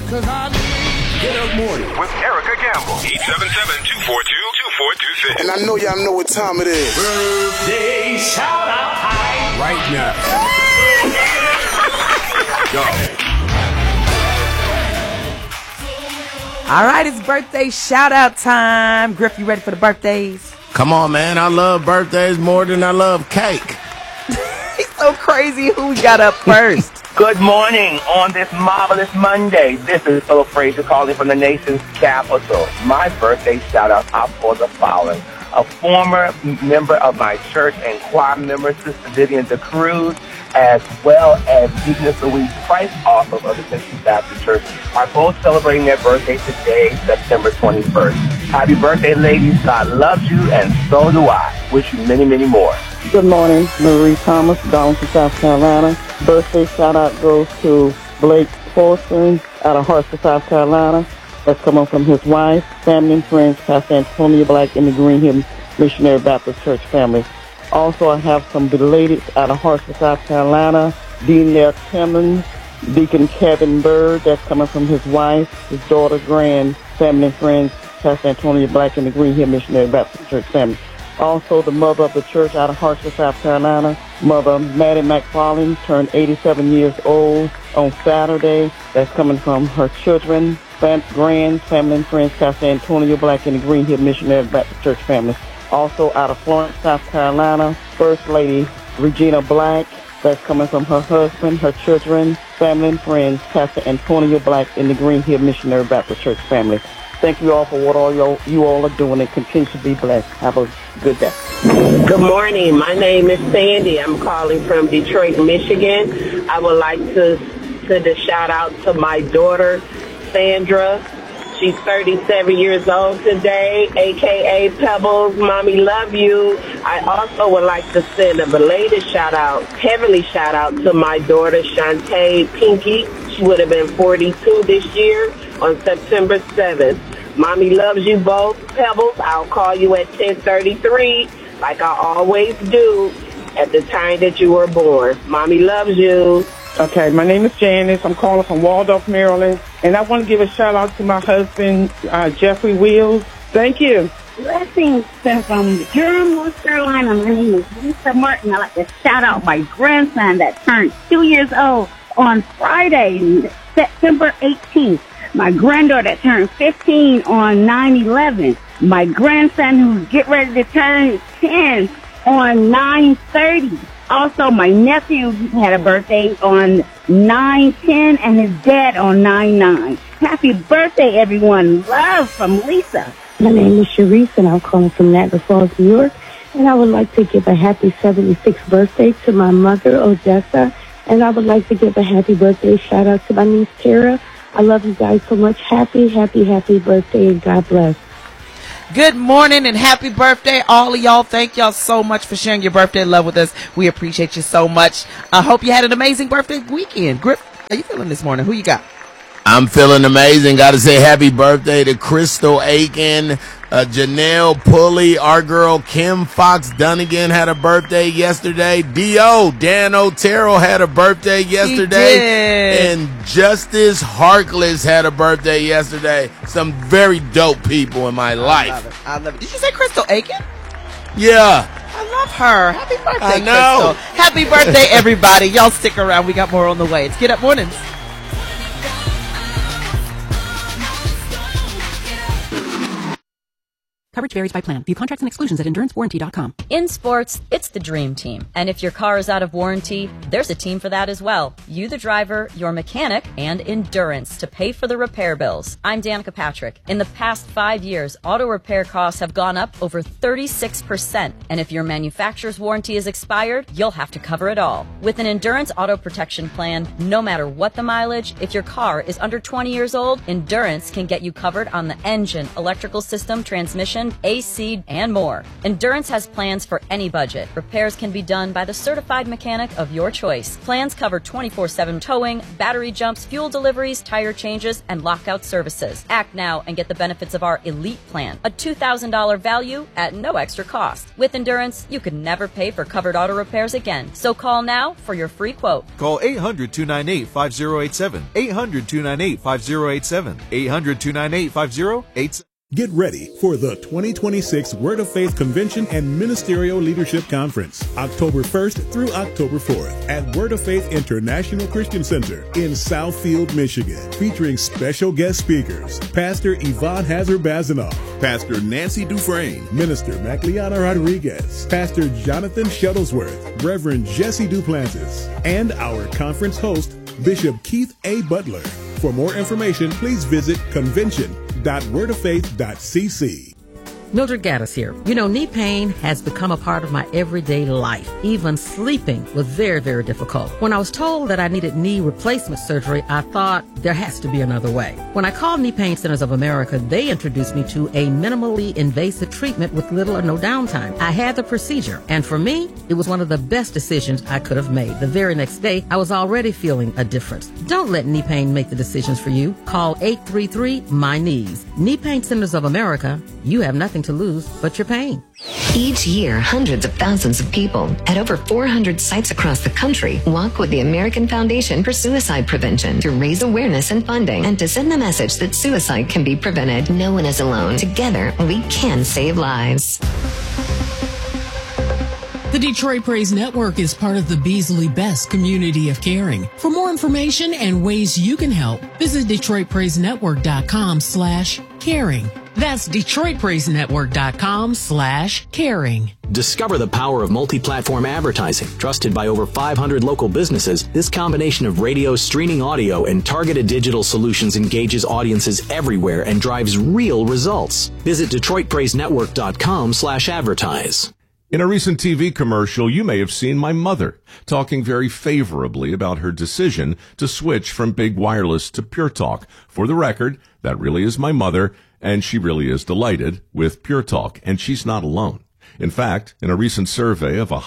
Get Up Morning with Erica Gamble. 877-242-2426. And I know y'all know what time it is. Birthday shout out time right now. Go. All right, it's birthday shout out time. Griff, you ready for the birthdays? Come on, man. I love birthdays more than I love cake. He's so crazy. Who we got up first? Good morning on this marvelous Monday. This is Philip Frazier calling from the nation's capital. My birthday shout-out are for the following. A former member of my church and choir member, Sister Vivian DeCruz, as well as Deaconess Louise Price, also of the Tennessee Baptist Church, are both celebrating their birthday today, September 21st. Happy birthday, ladies. God loves you, and so do I. Wish you many, many more. Good morning, Marie Thomas, Darlington, South Carolina. Birthday shout-out goes to Blake Forson out of Hartsville, South Carolina. That's coming from his wife, family and friends, Pastor Antonia Black in the Green Hill Missionary Baptist Church family. Also, I have some belated out of Hartsville, South Carolina. Dean Lair Timmons, Deacon Kevin Bird, that's coming from his wife, his daughter, grand, family and friends, Pastor Antonia Black in the Green Hill Missionary Baptist Church family. Also, the mother of the church out of Hartsville, South Carolina, Mother Maddie McFarlane, turned 87 years old on Saturday. That's coming from her children, grand, family and friends, Pastor Antonio Black in the Green Hill Missionary Baptist Church family. Also, out of Florence, South Carolina, First Lady Regina Black. That's coming from her husband, her children, family and friends, Pastor Antonio Black in the Green Hill Missionary Baptist Church family. Thank you all for what you all are doing, and continue to be blessed. Have a good day. Good morning. My name is Sandy. I'm calling from Detroit, Michigan. I would like to send a shout out to my daughter, Sandra. She's 37 years old today, a.k.a. Pebbles. Mommy, love you. I also would like to send a belated shout-out, heavenly shout-out to my daughter, Shantae Pinky. She would have been 42 this year on September 7th. Mommy loves you both, Pebbles. I'll call you at 10:33, like I always do, at the time that you were born. Mommy loves you. Okay, my name is Janice. I'm calling from Waldorf, Maryland. And I want to give a shout-out to my husband, Jeffrey Wills. Thank you. Blessings from Durham, North Carolina. My name is Lisa Martin. I'd like to shout out my grandson that turned 2 years old on Friday, September 18th. My granddaughter that turned 15 on 9/11. My grandson who's getting ready to turn 10 on 9/30. Also, my nephew had a birthday on 9/10 and his dad on 9/9. Happy birthday, everyone. Love from Lisa. My name is Sharice, and I'm calling from Niagara Falls, New York. And I would like to give a happy 76th birthday to my mother, Odessa. And I would like to give a happy birthday shout-out to my niece, Tara. I love you guys so much. Happy, happy, happy birthday, and God bless. Good morning and happy birthday, all of y'all. Thank y'all so much for sharing your birthday love with us. We appreciate you so much. I hope you had an amazing birthday weekend. Griff, how you feeling this morning? Who you got? I'm feeling amazing. Got to say happy birthday to Crystal Aiken, Janelle Pulley, our girl Kim Fox Dunnigan had a birthday yesterday. Dan Otero had a birthday yesterday. And Justice Harkless had a birthday yesterday. Some very dope people in my life. I love it. Did you say Crystal Aiken? Yeah. I love her. Happy birthday, I know. Crystal. Happy birthday, everybody. Y'all stick around. We got more on the way. It's Get Up Mornings. Coverage varies by plan. View contracts and exclusions at endurancewarranty.com. In sports, it's the dream team. And if your car is out of warranty, there's a team for that as well. You, the driver, your mechanic, and Endurance to pay for the repair bills. I'm Danica Patrick. In the past 5 years, auto repair costs have gone up over 36%. And if your manufacturer's warranty is expired, you'll have to cover it all. With an Endurance auto protection plan, no matter what the mileage, if your car is under 20 years old, Endurance can get you covered on the engine, electrical system, transmission, transmission, AC, and more. Endurance has plans for any budget. Repairs can be done by the certified mechanic of your choice. Plans cover 24/7 towing, battery jumps, fuel deliveries, tire changes, and lockout services. Act now and get the benefits of our Elite Plan, a $2,000 value at no extra cost. With Endurance, you could never pay for covered auto repairs again. So call now for your free quote. Call 800-298-5087. 800-298-5087. 800-298-5087. Get ready for the 2026 Word of Faith Convention and Ministerial Leadership Conference, October 1st through October 4th at Word of Faith International Christian Center in Southfield, Michigan, featuring special guest speakers, Pastor Yvonne Hazard-Bazanoff, Pastor Nancy Dufresne, Minister Macliana Rodriguez, Pastor Jonathan Shuttlesworth, Reverend Jesse Duplantis, and our conference host, Bishop Keith A. Butler. For more information, please visit convention.wordoffaith.cc. Mildred Gaddis here. You know, knee pain has become a part of my everyday life. Even sleeping was very, very difficult. When I was told that I needed knee replacement surgery, I thought there has to be another way. When I called Knee Pain Centers of America, they introduced me to a minimally invasive treatment with little or no downtime. I had the procedure, and for me, it was one of the best decisions I could have made. The very next day, I was already feeling a difference. Don't let knee pain make the decisions for you. Call 833-MY-KNEES. Knee Pain Centers of America, you have nothing to lose but your pain. Each year, hundreds of thousands of people at over 400 sites across the country walk with the American Foundation for Suicide Prevention to raise awareness and funding and to send the message that suicide can be prevented. No one is alone. Together, we can save lives. The Detroit Praise Network is part of the Beasley Best community of caring. For more information and ways you can help, visit DetroitPraiseNetwork.com/caring. That's DetroitPraiseNetwork.com/caring. Discover the power of multi-platform advertising. Trusted by over 500 local businesses, this combination of radio, streaming audio, and targeted digital solutions engages audiences everywhere and drives real results. Visit DetroitPraiseNetwork.com/advertise. In a recent TV commercial, you may have seen my mother talking very favorably about her decision to switch from big wireless to Pure Talk. For the record, that really is my mother, and she really is delighted with Pure Talk, and she's not alone. In fact, in a recent survey of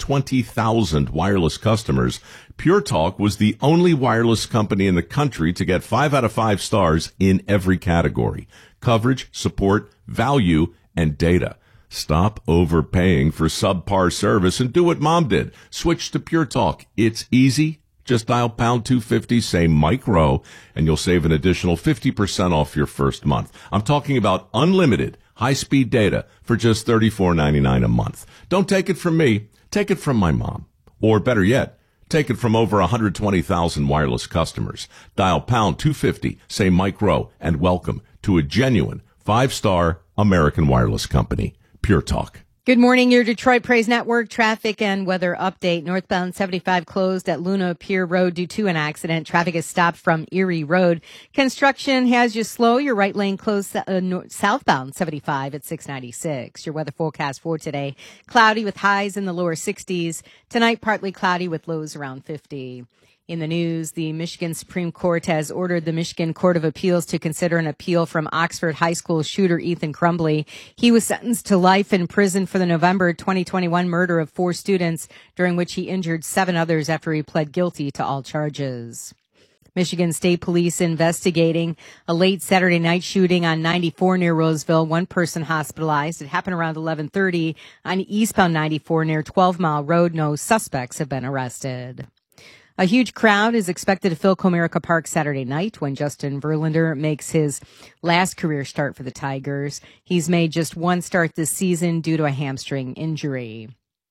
120,000 wireless customers, Pure Talk was the only wireless company in the country to get 5 out of 5 stars in every category: coverage, support, value, and data. Stop overpaying for subpar service and do what Mom did. Switch to Pure Talk. It's easy. Just dial pound 250, say Mike Rowe, and you'll save an additional 50% off your first month. I'm talking about unlimited high-speed data for just $34.99 a month. Don't take it from me. Take it from my mom. Or better yet, take it from over 120,000 wireless customers. Dial pound 250, say Mike Rowe, and welcome to a genuine 5-star American wireless company. Pure Talk. Good morning, your Detroit Praise Network traffic and weather update. Northbound 75 closed at Luna Pier Road due to an accident. Traffic is stopped from Erie Road. Construction has you slow. Your right lane closed southbound 75 at 696. Your weather forecast for today: cloudy with highs in the lower 60s. Tonight, partly cloudy with lows around 50. In the news, the Michigan Supreme Court has ordered the Michigan Court of Appeals to consider an appeal from Oxford High School shooter Ethan Crumbley. He was sentenced to life in prison for the November 2021 murder of 4 students, during which he injured 7 others after he pled guilty to all charges. Michigan State Police investigating a late Saturday night shooting on 94 near Roseville. 1 person hospitalized. It happened around 11:30 on eastbound 94 near 12 Mile Road. No suspects have been arrested. A huge crowd is expected to fill Comerica Park Saturday night when Justin Verlander makes his last career start for the Tigers. He's made just 1 start this season due to a hamstring injury.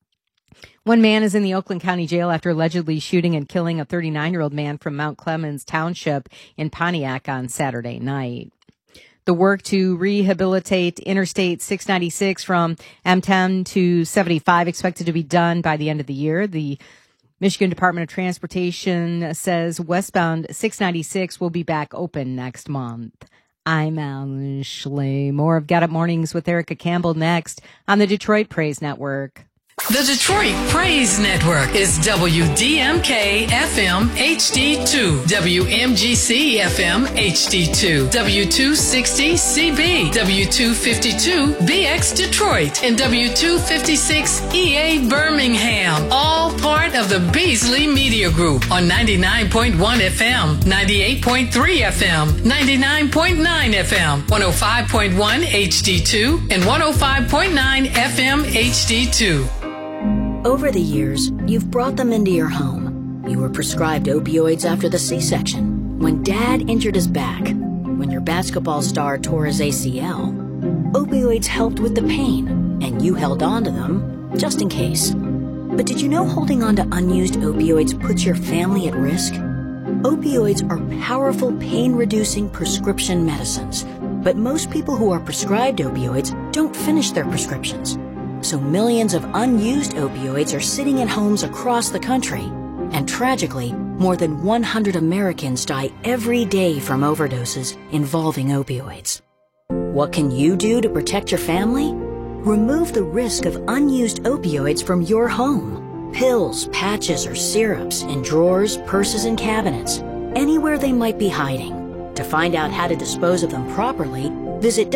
1 man is in the Oakland County Jail after allegedly shooting and killing a 39-year-old man from Mount Clemens Township in Pontiac on Saturday night. The work to rehabilitate Interstate 696 from M10 to 75 expected to be done by the end of the year. The Michigan Department of Transportation says westbound 696 will be back open next month. I'm Alan Schley. More of Get Up Mornings with Erica Campbell next on the Detroit Praise Network. The Detroit Praise Network is WDMK FM HD2, WMGC FM HD2, W260 CB, W252 BX Detroit, and W256 EA Birmingham, all part of the Beasley Media Group on 99.1 FM, 98.3 FM, 99.9 FM, 105.1 HD2, and 105.9 FM HD2. Over the years, you've brought them into your home. You were prescribed opioids after the C-section, when Dad injured his back, when your basketball star tore his ACL. Opioids helped with the pain, and you held on to them just in case. But did you know holding on to unused opioids puts your family at risk? Opioids are powerful pain-reducing prescription medicines, but most people who are prescribed opioids don't finish their prescriptions. So millions of unused opioids are sitting in homes across the country. And tragically, more than 100 Americans die every day from overdoses involving opioids. What can you do to protect your family? Remove the risk of unused opioids from your home. Pills, patches, or syrups in drawers, purses, and cabinets, anywhere they might be hiding. To find out how to dispose of them properly, visit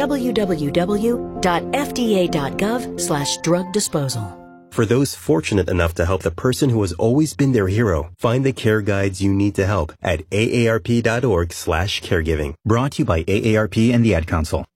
www.fda.gov/drug disposal. For those fortunate enough to help the person who has always been their hero, find the care guides you need to help at aarp.org/caregiving. Brought to you by AARP and the Ad Council.